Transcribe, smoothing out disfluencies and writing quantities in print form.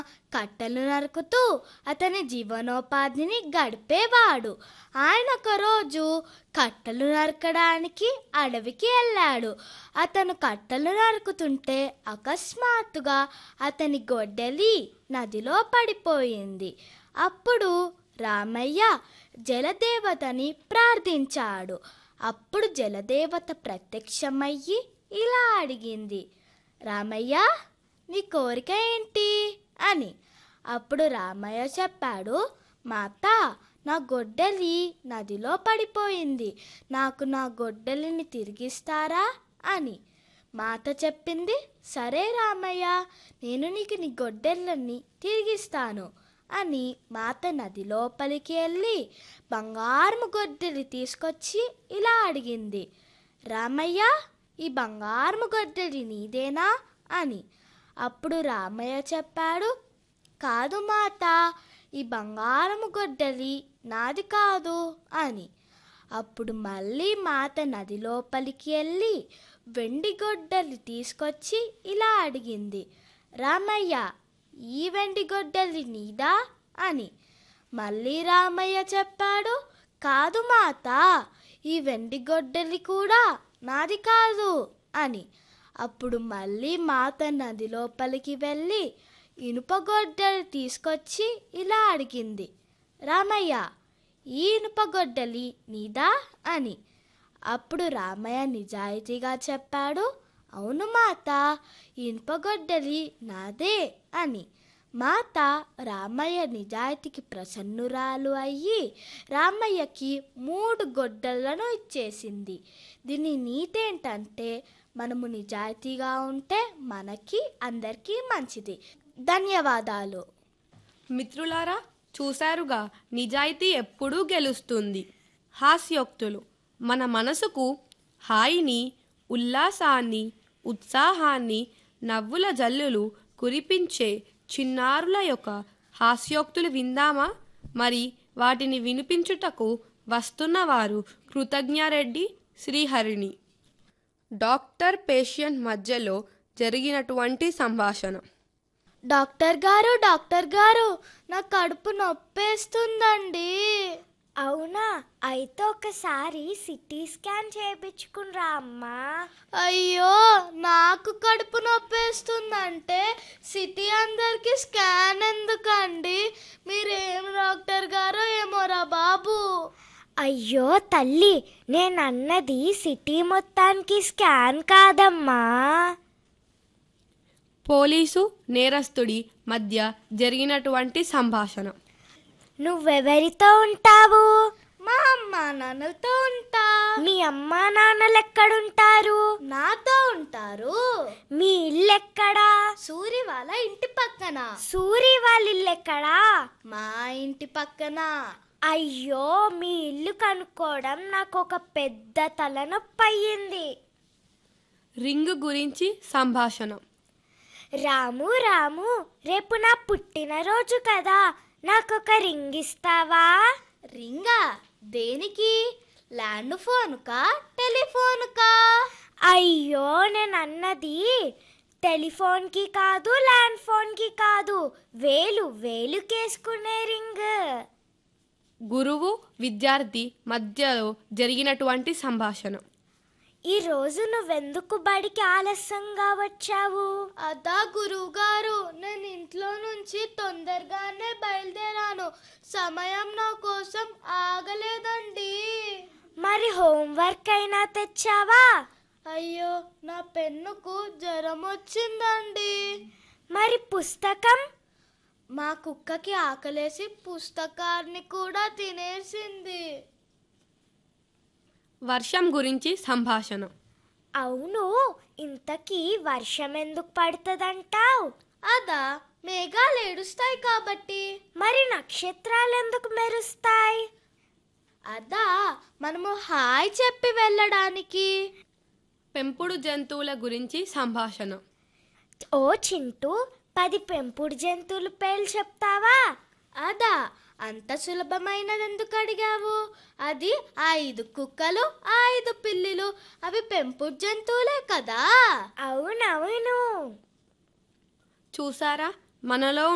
కట్టెలు నరుకుతూ అతని జీవనోపాధిని గడిపేవాడు. ఆయన ఒకరోజు కట్టెలు నరకడానికి అడవికి వెళ్ళాడు. అతను కట్టెలు నరుకుతుంటే అకస్మాత్తుగా అతని గొడ్డలి నదిలో పడిపోయింది. అప్పుడు రామయ్య జలదేవతని ప్రార్థించాడు. అప్పుడు జలదేవత ప్రత్యక్షమయ్యి ఇలా అడిగింది, రామయ్య, నీ కోరిక ఏంటి అని. అప్పుడు రామయ్య చెప్పాడు, మాత, నా గొడ్డలి నదిలో పడిపోయింది, నాకు నా గొడ్డలిని తిరిగిస్తారా అని. మాత చెప్పింది, సరే రామయ్య, నేను నీకు నీ గొడ్డలిని తిరిగిస్తాను అని. మాత నది లోపలికి వెళ్ళి బంగారము గొడ్డలి తీసుకొచ్చి ఇలా అడిగింది, రామయ్య, ఈ బంగారము గొడ్డలి నీదేనా అని. అప్పుడు రామయ్య చెప్పాడు, కాదు మాత, ఈ బంగారము గొడ్డలి నాది కాదు అని. అప్పుడు మళ్ళీ మాత నది లోపలికి వెళ్ళి వెండి గొడ్డలి తీసుకొచ్చి ఇలా అడిగింది, రామయ్య, ఈ వెండి గొడ్డలి నీదా అని. మళ్ళీ రామయ్య చెప్పాడు, కాదు మాత, ఈ వెండి గొడ్డలి కూడా నాది కాదు అని. అప్పుడు మళ్ళీ మాత నది లోపలికి వెళ్ళి ఇనుప గొడ్డలి తీసుకొచ్చి ఇలా అడిగింది, రామయ్య, ఈ ఇనుప గొడ్డలి నీదా అని. అప్పుడు రామయ్య నిజాయితీగా చెప్పాడు, అవును మాత, ఇనుప గొడ్డలి నాదే అని. మాత రామయ్య నిజాయితీకి ప్రసన్నురాలు అయ్యి రామయ్యకి 3 గొడ్డళ్లను ఇచ్చేసింది. దీని నీతి ఏంటంటే, మనము నిజాయితీగా ఉంటే మనకి అందరికీ మంచిది. ధన్యవాదాలు. మిత్రులారా, చూశారుగా, నిజాయితీ ఎప్పుడూ గెలుస్తుంది. హాస్యోక్తులు మన మనసుకు హాయిని, ఉల్లాసాన్ని, ఉత్సాహాన్ని, నవ్వుల జల్లులు కురిపించే చిన్నారుల యొక్క హాస్యోక్తులు విందామా? మరి వాటిని వినిపించుటకు వస్తున్నవారు కృతజ్ఞారెడ్డి, శ్రీహరిణి. డాక్టర్ పేషెంట్ మధ్యలో జరిగినటువంటి సంభాషణ. డాక్టర్ గారు, నా కడుపు నొప్పేస్తుందండి. అవునా? అయితే ఒకసారి సిటీ స్కాన్ చేయించుకునిరా అమ్మా. అయ్యో, నాకు కడుపు నొప్పేస్తుందంటే సిటీ అందరికి స్కాన్ ఎందుకండి? మీరేం డాక్టర్ గారో ఏమోరా బాబు. అయ్యో తల్లి, నేనన్నది సిటీ మొత్తానికి స్కాన్ కాదమ్మా. పోలీసు నేరస్తుడి మధ్య జరిగినటువంటి సంభాషణ. నువ్వెవరితో ఉంటావు? మా అమ్మా నాన్నలతో ఉంటా. మీ అమ్మా నాన్నలు ఎక్కడుంటారు? నాతో ఉంటారు. మీ ఇల్లు ఎక్కడా? సూరి వాళ్ళ ఇంటి పక్కన. సూరి వాళ్ళ ఇల్లు ఎక్కడా? మా ఇంటి పక్కన. అయ్యో, మీ ఇల్లు కనుక్కోవడం నాకు ఒక పెద్ద తలనొప్పి అయ్యింది. రింగు గురించి సంభాషణ. రాము, రేపు నా పుట్టినరోజు కదా, నాకొక రింగ్ ఇస్తావా? రింగా? దేనికి? ల్యాండ్ ఫోన్కా, టెలిఫోన్కా? అయ్యో, నేను అన్నది టెలిఫోన్కి కాదు, ల్యాండ్ ఫోన్కి కాదు, వేలుకేసుకునే రింగ్. గురువు విద్యార్థి మధ్యలో జరిగినటువంటి సంభాషణ. ఈరోజు నువ్వెందుకు బడికి ఆలస్యంగా వచ్చావు? అదా గురువు గారు, నేను ఇంట్లో నుంచి తొందరగానే బయలుదేరాను. సమయం నా కోసం ఆగలేదండి. మరి హోంవర్క్ అయినా తెచ్చావా? అయ్యో, నా పెన్నుకు జ్వరం వచ్చిందండి. మరి పుస్తకం? మా కుక్కకి ఆకలేసి పుస్తకాన్ని కూడా తినేసింది. వర్షం గురించి సంభాషణ. అవును, ఇంతకీ వర్షం ఎందుకు పడుతుందంటావు? అదా, మేఘాలు ఏడుస్తాయి కాబట్టి. మరి నక్షత్రాలు ఎందుకు మెరుస్తాయి? అదా, మనము హాయ్ చెప్పి వెళ్ళడానికి. పెంపుడు జంతువుల గురించి సంభాషణ. ఓ చింటూ, 10 పెంపుడు జంతువుల పేర్లు చెప్తావా? అదా, అంత సులభమైనది ఎందుకు అడిగావు? అది 5 కుక్కలు, 5 పిల్లులు. అవి పెంపుడు జంతువులే కదా. అవునవును. చూసారా, మనలో